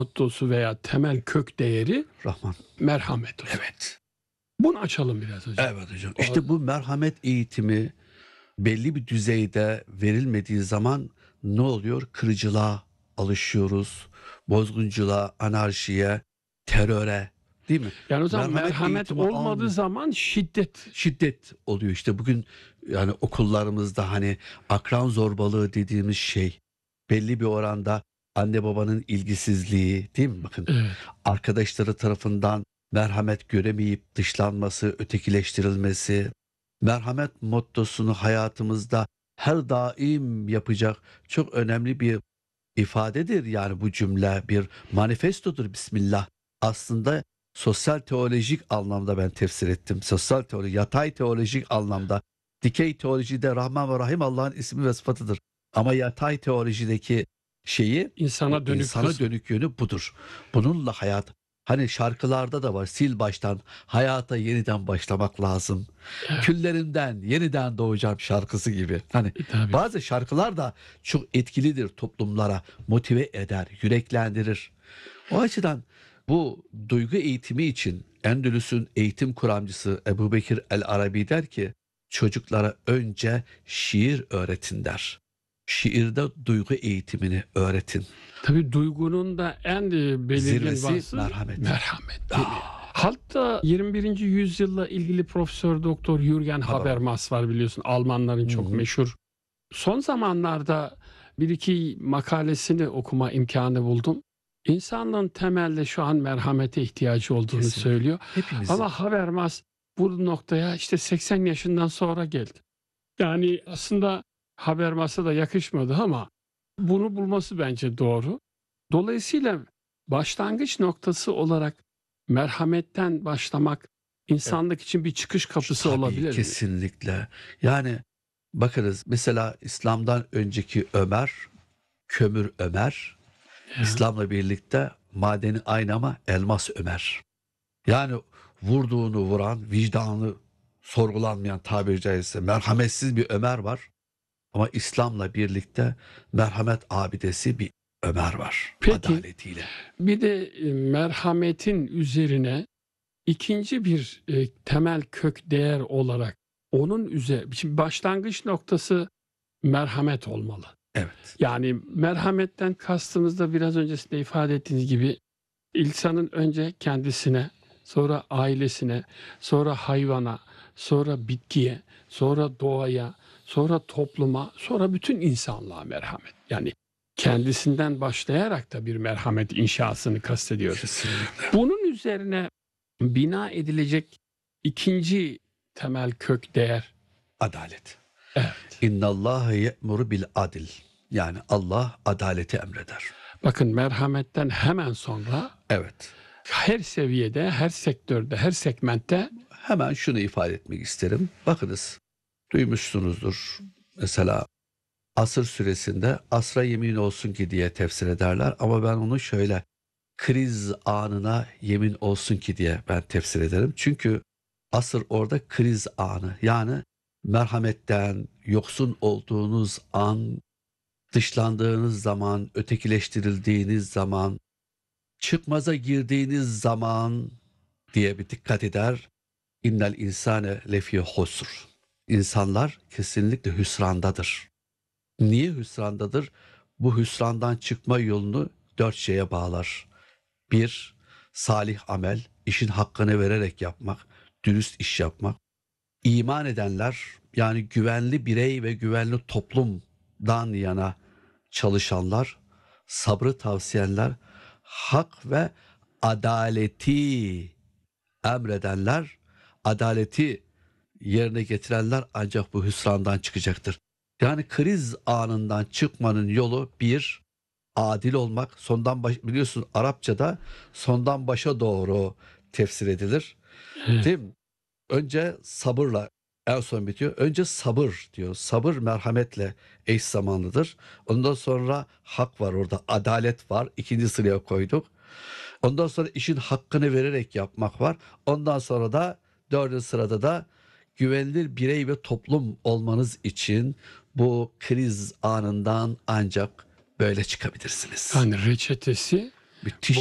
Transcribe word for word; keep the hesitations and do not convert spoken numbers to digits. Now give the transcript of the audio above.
mottosu veya temel kök değeri Rahman. merhamet hocam. Evet. Bunu açalım biraz hocam. Evet hocam. İşte bu merhamet eğitimi belli bir düzeyde verilmediği zaman ne oluyor? Kırıcılığa alışıyoruz. Bozgunculuğa, anarşiye, teröre, değil mi? Yani o zaman Merhamet merhamet eğitimi olmadığı almıyor. zaman şiddet. Şiddet oluyor işte bugün, yani okullarımızda hani akran zorbalığı dediğimiz şey belli bir oranda anne babanın ilgisizliği, değil mi? Bakın, Evet. arkadaşları tarafından merhamet göremeyip dışlanması, ötekileştirilmesi, merhamet mottosunu hayatımızda her daim yapacak çok önemli bir ifadedir. Yani bu cümle bir manifestodur, Bismillah. Aslında sosyal teolojik anlamda ben tefsir ettim. Sosyal teoloji, yatay teolojik anlamda. Dikey teolojide Rahman ve Rahim Allah'ın ismi ve sıfatıdır. Ama yatay teolojideki şeyi, İnsana dönük insana kısmı. dönük yönü budur. Bununla hayat, hani şarkılarda da var, sil baştan hayata yeniden başlamak lazım. Evet. Küllerinden yeniden doğacağım şarkısı gibi. Hani E, tabii. bazı şarkılar da çok etkilidir, toplumlara motive eder, yüreklendirir. O açıdan bu duygu eğitimi için Endülüs'ün eğitim kuramcısı Ebubekir el-Arabi der ki, çocuklara önce şiir öğretin der. Şiirde duygu eğitimini öğretin. Tabii duygunun da en e, belirgin Zirvesi vasfı merhamet. merhamet değil mi? Hatta yirmi birinci yüzyılla ilgili Profesör Doktor Jürgen Habermas var, biliyorsun, Almanların çok Hı hı. meşhur. Son zamanlarda bir iki makalesini okuma imkanı buldum. İnsanlığın temelde şu an merhamete ihtiyacı olduğunu Kesinlikle. söylüyor. Hepimizin. Ama Habermas bu noktaya işte seksen yaşından sonra geldi. Yani aslında Habermas'a da yakışmadı ama bunu bulması bence doğru. Dolayısıyla başlangıç noktası olarak merhametten başlamak insanlık için bir çıkış kapısı Tabii, olabilir mi? kesinlikle. Yani bakınız, mesela İslam'dan önceki Ömer, kömür Ömer, Ya, İslam'la birlikte madeni aynı ama elmas Ömer. Yani vurduğunu vuran, vicdanı sorgulanmayan, tabiri caizse merhametsiz bir Ömer var. Ama İslam'la birlikte merhamet abidesi bir Ömer var, peki adaletiyle. bir de e, merhametin üzerine ikinci bir e, temel kök değer olarak onun üzerine, şimdi başlangıç noktası merhamet olmalı. Evet. Yani merhametten kastımız da biraz öncesinde ifade ettiğiniz gibi insanın önce kendisine, sonra ailesine, sonra hayvana, sonra bitkiye, sonra doğaya, sonra topluma, sonra bütün insanlığa merhamet. Yani kendisinden başlayarak da bir merhamet inşasını kastediyoruz. Kesinlikle. Bunun üzerine bina edilecek ikinci temel kök değer. Adalet. Evet. İnnallâhe ye'muru bil adil. Yani Allah adaleti emreder. Bakın, merhametten hemen sonra Evet. her seviyede, her sektörde, her segmentte Hemen şunu ifade etmek isterim. Bakınız, duymuşsunuzdur. Mesela asır süresinde asra yemin olsun ki diye tefsir ederler. Ama ben onu şöyle, kriz anına yemin olsun ki diye ben tefsir ederim. Çünkü asır orada kriz anı. Yani merhametten yoksun olduğunuz an, dışlandığınız zaman, ötekileştirildiğiniz zaman, çıkmaza girdiğiniz zaman diye bir dikkat eder. İnnel insane lefî husr. İnsanlar kesinlikle hüsrandadır. Niye hüsrandadır? Bu hüsrandan çıkma yolunu dört şeye bağlar. Bir, salih amel, işin hakkını vererek yapmak, dürüst iş yapmak. İman edenler, yani güvenli birey ve güvenli toplumdan yana çalışanlar, sabrı tavsiyenler, hak ve adaleti emredenler, adaleti yerine getirenler ancak bu hüsrandan çıkacaktır. Yani kriz anından çıkmanın yolu bir, adil olmak. Sondan baş, biliyorsun Arapçada sondan başa doğru tefsir edilir. evet, Değil mi? Önce sabırla en son bitiyor. Önce sabır diyor. Sabır merhametle eş zamanlıdır. Ondan sonra hak var orada. Adalet var. İkinci sıraya koyduk. Ondan sonra işin hakkını vererek yapmak var. Ondan sonra da dördüncü sırada da güvenilir birey ve toplum olmanız için bu kriz anından ancak böyle çıkabilirsiniz. yani reçetesi Müthiş